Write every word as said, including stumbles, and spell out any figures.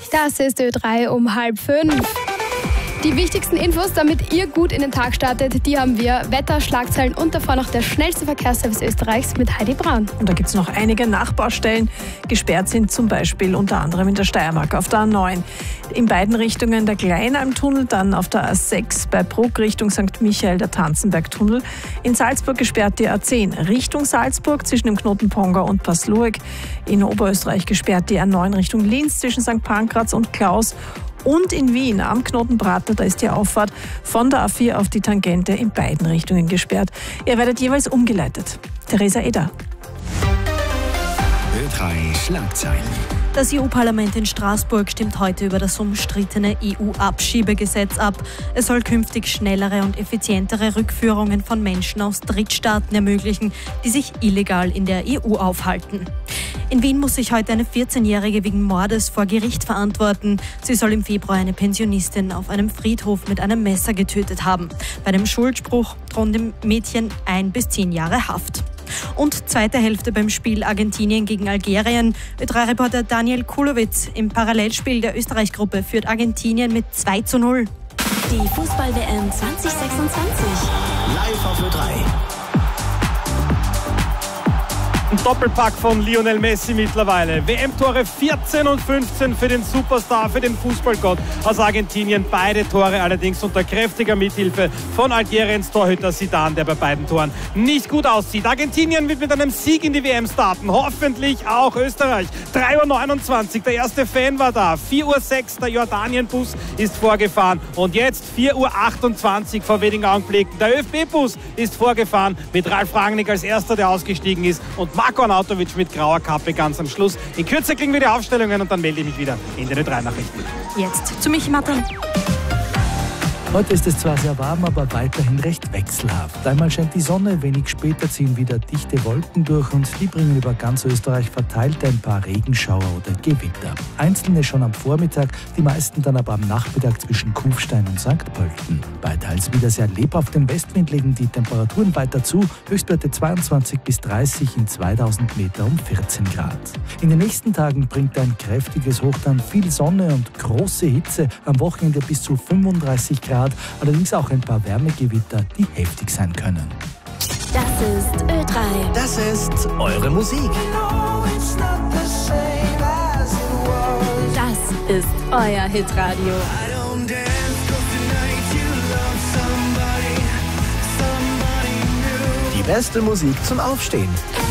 Das ist Ö drei um halb fünf. Die wichtigsten Infos, damit ihr gut in den Tag startet, die haben wir. Wetter, Schlagzeilen und davor noch der schnellste Verkehrsservice Österreichs mit Heidi Braun. Und da gibt es noch einige Nachbaustellen. Gesperrt sind zum Beispiel unter anderem in der Steiermark auf der A neun. In beiden Richtungen der Kleinalmtunnel, dann auf der A sechs bei Bruck Richtung Sankt Michael der Tanzenbergtunnel. In Salzburg gesperrt die A zehn Richtung Salzburg zwischen dem Knoten Ponga und Pasluek. In Oberösterreich gesperrt die A neun Richtung Linz zwischen Sankt Pankraz und Klaus. Und in Wien am Knoten Prater, da ist die Auffahrt von der A vier auf die Tangente in beiden Richtungen gesperrt. Ihr werdet jeweils umgeleitet. Theresa Eder. Ö drei Schlagzeilen. Das E U-Parlament in Straßburg stimmt heute über das umstrittene E U-Abschiebegesetz ab. Es soll künftig schnellere und effizientere Rückführungen von Menschen aus Drittstaaten ermöglichen, die sich illegal in der E U aufhalten. In Wien muss sich heute eine vierzehnjährige wegen Mordes vor Gericht verantworten. Sie soll im Februar eine Pensionistin auf einem Friedhof mit einem Messer getötet haben. Bei dem Schuldspruch drohen dem Mädchen ein bis zehn Jahre Haft. Und zweite Hälfte beim Spiel Argentinien gegen Algerien. Ö drei Reporter Daniel Kulowitz. Im Parallelspiel der Österreich-Gruppe führt Argentinien mit zwei zu null. Die Fußball-W M zwanzig sechsundzwanzig. Live auf Ö drei. Ein Doppelpack von Lionel Messi mittlerweile. W M-Tore vierzehn und fünfzehn für den Superstar, für den Fußballgott aus Argentinien. Beide Tore allerdings unter kräftiger Mithilfe von Algeriens Torhüter Zidane, der bei beiden Toren nicht gut aussieht. Argentinien wird mit einem Sieg in die W M starten. Hoffentlich auch Österreich. drei Uhr neunundzwanzig, der erste Fan war da. vier Uhr sechs, der Jordanien-Bus ist vorgefahren. Und jetzt vier Uhr achtundzwanzig vor wenigen Augenblicken. Der ÖFB-Bus ist vorgefahren mit Ralf Rangnick als erster, der ausgestiegen ist. Und Marko Arnautovic mit grauer Kappe ganz am Schluss. In Kürze kriegen wir die Aufstellungen und dann melde ich mich wieder in den Ö drei Nachrichten. Jetzt zu Michi Mattern. Heute ist es zwar sehr warm, aber weiterhin recht wechselhaft. Einmal scheint die Sonne, wenig später ziehen wieder dichte Wolken durch und die bringen über ganz Österreich verteilt ein paar Regenschauer oder Gewitter. Einzelne schon am Vormittag, die meisten dann aber am Nachmittag zwischen Kufstein und Sankt Pölten. Bei teils wieder sehr lebhaftem Westwind legen die Temperaturen weiter zu, Höchstwerte zweiundzwanzig bis dreißig, in zweitausend Meter um vierzehn Grad. In den nächsten Tagen bringt ein kräftiges Hoch dann viel Sonne und große Hitze, am Wochenende bis zu fünfunddreißig Grad. Allerdings auch ein paar Wärmegewitter, die heftig sein können. Das ist Ö drei. Das ist eure Musik. Das ist euer Hitradio. Die beste Musik zum Aufstehen.